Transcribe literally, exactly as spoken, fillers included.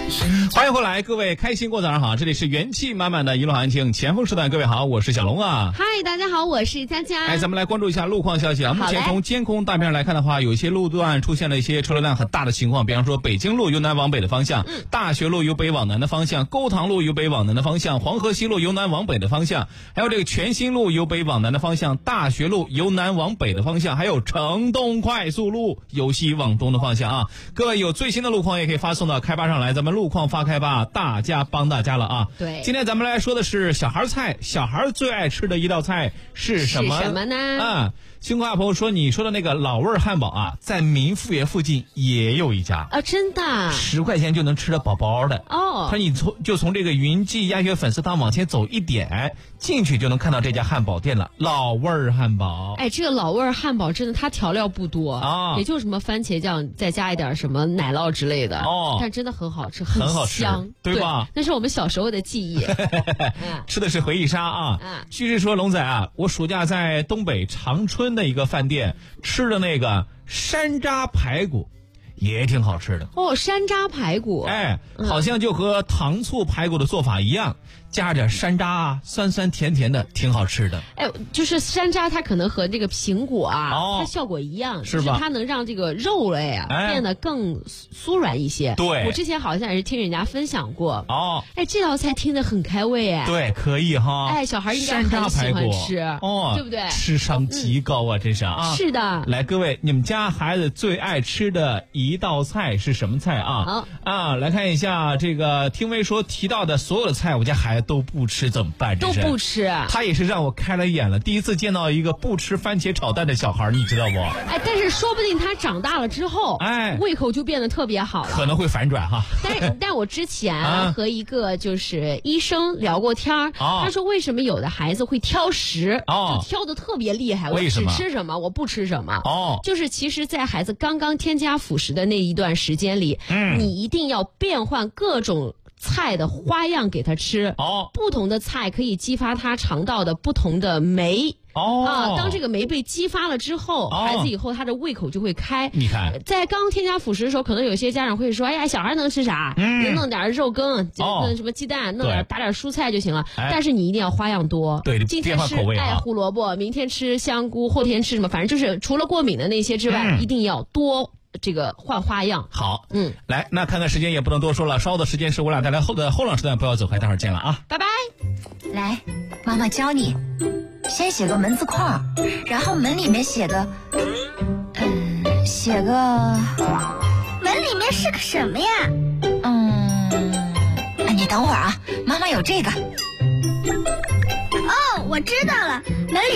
欢迎回来，各位开心过早上好，这里是元气满满的一路行情前锋时段，各位好，我是小龙啊。 嗨，大家好，我是佳佳。 哎，咱们来关注一下路况消息啊。目前从监控大片上来看的话，有一些路段出现了一些车流量很大的情况，比方说北京路由南往北的方向，嗯、大学路由北往南的方向，沟塘路由北往南的方向，黄河西路由南往北的方向，还有这个全新路由北往南的方向，大学路由南往北的方向，还有城东快速路由西往东的方向啊。各位有最新的路况也可以发送到开吧上来，咱们路况发开吧，大家帮大家了啊。 对， 今天咱们来说的是小孩菜，小孩最爱吃的一道菜是什么？ 是什么呢？ 啊，星空大朋友说，你说的那个老味汉堡啊，在民富园附近也有一家啊，真的， 十块钱就能吃得饱饱的哦。 他你从就从这个云记鸭血粉丝汤往前走一点，进去就能看到这家汉堡店了，老味汉堡。 哎，这个老味汉堡真的，它调料不多啊，也就什么番茄酱，再加一点什么奶酪之类的哦，但真的很好吃， 很好吃，香， 对吧？ 那是我们小时候的记忆。 嗯、吃的是回忆杀啊。 嗯， 据是说龙仔啊，我暑假在东北长春的一个饭店吃的那个山楂排骨也挺好吃的哦。山楂排骨， 哎，好像就和糖醋排骨的做法一样，加点山楂啊，酸酸甜甜的，挺好吃的。 哎，就是山楂它可能和这个苹果啊，哦、它效果一样， 是吧？ 就是它能让这个肉类啊、哎、变得更酥软一些。 对， 我之前好像也是听人家分享过。 哦， 哎，这道菜听着很开胃哎。 对，可以哈。 哎，小孩应该很喜欢吃， 哦， 对不对？ 智商极高啊，嗯、真是啊。 是的。 来，各位，你们家孩子最爱吃的一道菜是什么菜啊？ 好啊，来看一下这个听微说提到的所有的菜，我家孩子都不吃，怎么办？ 都不吃。 他也是让我开了眼了，第一次见到一个不吃番茄炒蛋的小孩，你知道不？ 哎，但是说不定他长大了之后，哎，胃口就变得特别好了， 可能会反转哈。 但但我之前和一个就是医生聊过天儿，啊、他说为什么有的孩子会挑食，哦、就挑的特别厉害，我只吃什么，我不吃什么。哦，就是其实，在孩子刚刚添加辅食的那一段时间里，嗯，你一定要变换各种菜的花样给他吃哦，不同的菜可以激发他肠道的不同的酶哦啊，当这个酶被激发了之后，哦、孩子以后他的胃口就会开。 你看， 在刚添加辅食的时候，可能有些家长会说：“哎呀，小孩能吃啥？嗯，弄点肉羹，弄什么鸡蛋，弄点打点蔬菜就行了。哎”但是你一定要花样多。 对， 今天吃哎胡萝卜，明天吃香菇，后天吃什么？反正就是除了过敏的那些之外，嗯、一定要多。这个换花样好，嗯，来，那看看时间也不能多说了，稍后的时间是我俩带来后的后浪时段，不要走开，待会儿见了啊， 拜拜。 来，妈妈教你，先写个门字框，然后门里面写个，嗯，写个， 门里面是个什么呀？ 嗯，你等会儿啊，妈妈有这个。 哦，我知道了。